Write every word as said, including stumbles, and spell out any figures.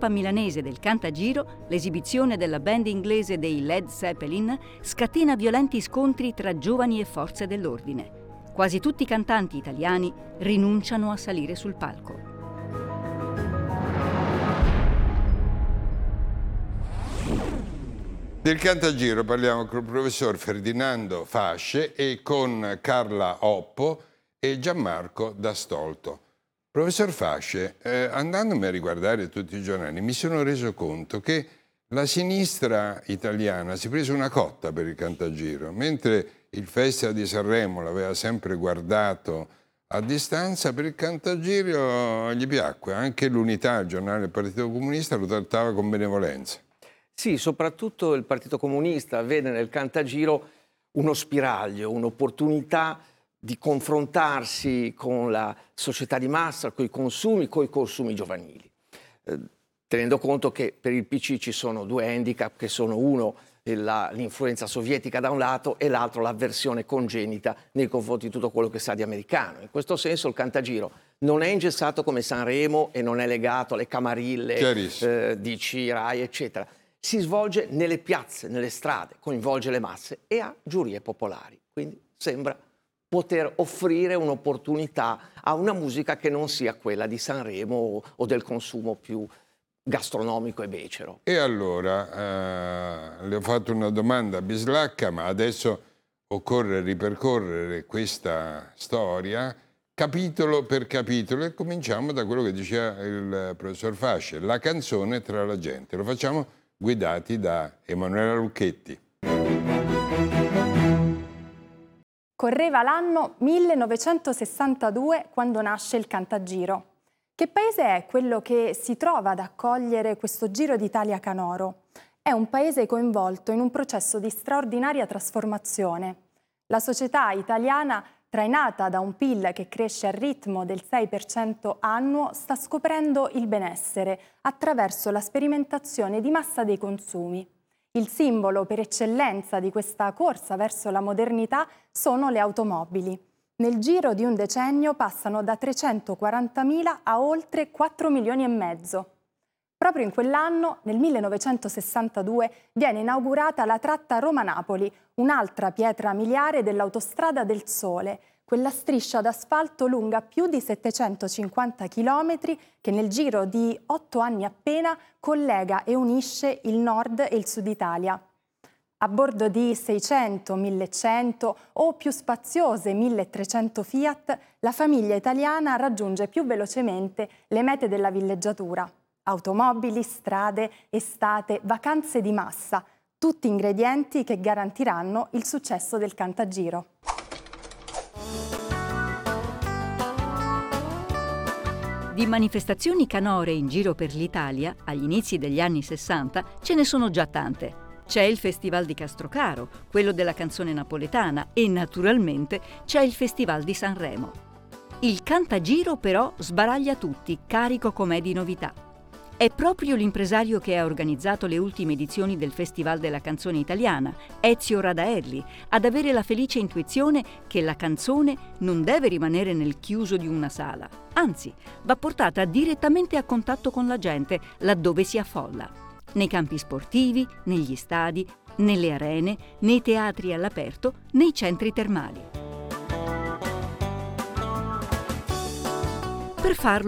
tappa milanese del Cantagiro, l'esibizione della band inglese dei Led Zeppelin scatena violenti scontri tra giovani e forze dell'ordine. Quasi tutti i cantanti italiani rinunciano a salire sul palco. Del Cantagiro parliamo con il professor Ferdinando Fasce e con Carla Oppo e Gianmarco D'Astolto. Professor Fasce, eh, andandomi a riguardare tutti i giornali, mi sono reso conto che la sinistra italiana si è presa una cotta per il Cantagiro, mentre il Festival di Sanremo l'aveva sempre guardato a distanza, per il Cantagiro gli piacque. Anche l'Unità, il giornale del Partito Comunista, lo trattava con benevolenza. Sì, soprattutto il Partito Comunista vede nel Cantagiro uno spiraglio, un'opportunità di confrontarsi con la società di massa, con i consumi, con i consumi giovanili. Eh, tenendo conto che per il P C ci sono due handicap, che sono uno l'influenza sovietica da un lato e l'altro l'avversione congenita nei confronti di tutto quello che sa di americano. In questo senso il Cantagiro non è ingessato come Sanremo e non è legato alle camarille eh, di C I, Rai, eccetera. Si svolge nelle piazze, nelle strade, coinvolge le masse e ha giurie popolari. Quindi sembra poter offrire un'opportunità a una musica che non sia quella di Sanremo o, o del consumo più gastronomico e becero. E allora, eh, le ho fatto una domanda bislacca, ma adesso occorre ripercorrere questa storia capitolo per capitolo e cominciamo da quello che diceva il professor Fasce, la canzone tra la gente. Lo facciamo guidati da Emanuela Lucchetti. Correva l'anno millenovecentosessantadue quando nasce il Cantagiro. Che paese è quello che si trova ad accogliere questo Giro d'Italia canoro? È un paese coinvolto in un processo di straordinaria trasformazione. La società italiana, trainata da un P I L che cresce al ritmo del sei per cento annuo, sta scoprendo il benessere attraverso la sperimentazione di massa dei consumi. Il simbolo per eccellenza di questa corsa verso la modernità sono le automobili. Nel giro di un decennio passano da trecentoquarantamila a oltre quattro milioni e mezzo. Proprio in quell'anno, nel millenovecentosessantadue, viene inaugurata la tratta Roma-Napoli, un'altra pietra miliare dell'Autostrada del Sole, quella striscia d'asfalto lunga più di settecentocinquanta chilometri che nel giro di otto anni appena collega e unisce il nord e il sud Italia. A bordo di seicento, millecento o più spaziose milletrecento Fiat, la famiglia italiana raggiunge più velocemente le mete della villeggiatura. Automobili, strade, estate, vacanze di massa, tutti ingredienti che garantiranno il successo del Cantagiro. Di manifestazioni canore in giro per l'Italia, agli inizi degli anni sessanta, ce ne sono già tante. C'è il Festival di Castrocaro, quello della canzone napoletana e naturalmente c'è il Festival di Sanremo. Il Cantagiro però sbaraglia tutti, carico com'è di novità. È proprio l'impresario che ha organizzato le ultime edizioni del Festival della canzone italiana, Ezio Radaelli, ad avere la felice intuizione che la canzone non deve rimanere nel chiuso di una sala, anzi, va portata direttamente a contatto con la gente, laddove si affolla. Nei campi sportivi, negli stadi, nelle arene, nei teatri all'aperto, nei centri termali. Per farlo